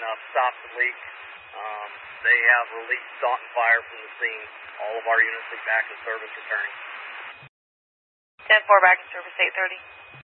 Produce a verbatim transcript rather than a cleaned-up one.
uh, stopped the leak. Um, they have released Staunton Fire from the scene. All of our units are back in service returning. ten four back in service, eight thirty.